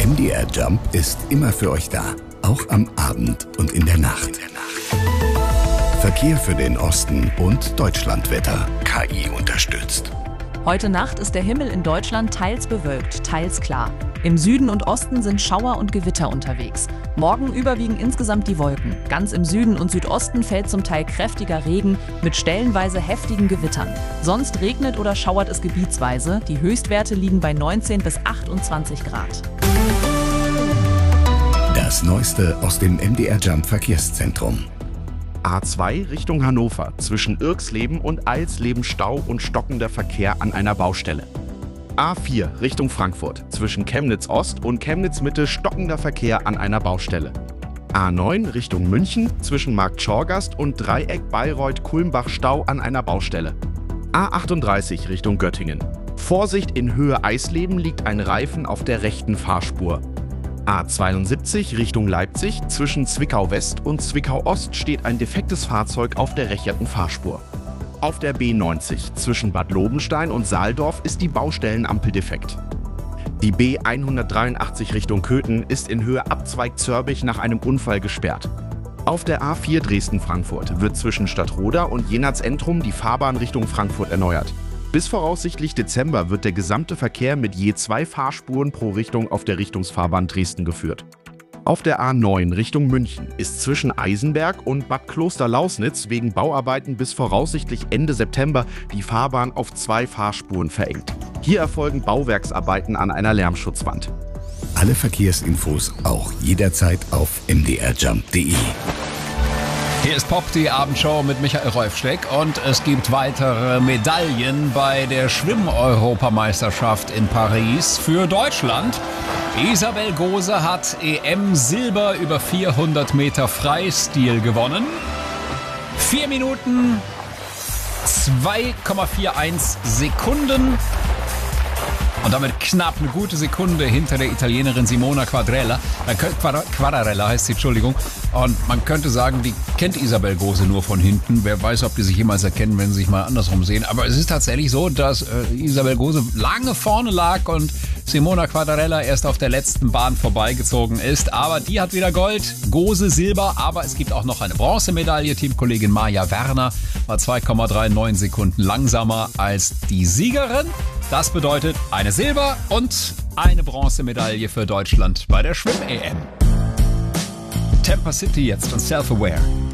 MDR Jump ist immer für euch da, auch am Abend und in der Nacht. Verkehr für den Osten und Deutschlandwetter. KI unterstützt. Heute Nacht ist der Himmel in Deutschland teils bewölkt, teils klar. Im Süden und Osten sind Schauer und Gewitter unterwegs. Morgen überwiegen insgesamt die Wolken. Ganz im Süden und Südosten fällt zum Teil kräftiger Regen mit stellenweise heftigen Gewittern. Sonst regnet oder schauert es gebietsweise. Die Höchstwerte liegen bei 19 bis 28 Grad. Das Neueste aus dem MDR Jump Verkehrszentrum. A2 Richtung Hannover. Zwischen Irxleben und Eilsleben Stau und stockender Verkehr an einer Baustelle. A4 Richtung Frankfurt. Zwischen Chemnitz Ost und Chemnitz Mitte stockender Verkehr an einer Baustelle. A9 Richtung München. Zwischen Markt Schorgast und Dreieck Bayreuth-Kulmbach Stau an einer Baustelle. A38 Richtung Göttingen. Vorsicht, in Höhe Eisleben liegt ein Reifen auf der rechten Fahrspur. A72 Richtung Leipzig. Zwischen Zwickau West und Zwickau Ost steht ein defektes Fahrzeug auf der rechten Fahrspur. Auf der B90 zwischen Bad Lobenstein und Saaldorf ist die Baustellenampel defekt. Die B183 Richtung Köthen ist in Höhe Abzweig Zörbich nach einem Unfall gesperrt. Auf der A4 Dresden-Frankfurt wird zwischen Stadtroda und Jenatz-Entrum die Fahrbahn Richtung Frankfurt erneuert. Bis voraussichtlich Dezember wird der gesamte Verkehr mit je 2 Fahrspuren pro Richtung auf der Richtungsfahrbahn Dresden geführt. Auf der A9 Richtung München ist zwischen Eisenberg und Bad Kloster-Lausnitz wegen Bauarbeiten bis voraussichtlich Ende September die Fahrbahn auf 2 Fahrspuren verengt. Hier erfolgen Bauwerksarbeiten an einer Lärmschutzwand. Alle Verkehrsinfos auch jederzeit auf mdrjump.de. Hier ist Pop, die Abendshow mit Michael Rolfsteck und es gibt weitere Medaillen bei der Schwimm-Europameisterschaft in Paris für Deutschland. Isabel Gose hat EM-Silber über 400 Meter Freistil gewonnen. 4 Minuten 2,41 Sekunden. Und damit knapp eine gute Sekunde hinter der Italienerin Simona Quadrarella. Quadrarella heißt sie, Entschuldigung. Und man könnte sagen, die kennt Isabel Gose nur von hinten. Wer weiß, ob die sich jemals erkennen, wenn sie sich mal andersrum sehen. Aber es ist tatsächlich so, dass Isabel Gose lange vorne lag und Simona Quadrarella erst auf der letzten Bahn vorbeigezogen ist. Aber die hat wieder Gold, Gose Silber. Aber es gibt auch noch eine Bronzemedaille. Teamkollegin Maja Werner war 2,39 Sekunden langsamer als die Siegerin. Das bedeutet eine Silber- und eine Bronzemedaille für Deutschland bei der Schwimm-EM. Tampa City jetzt und Self-Aware.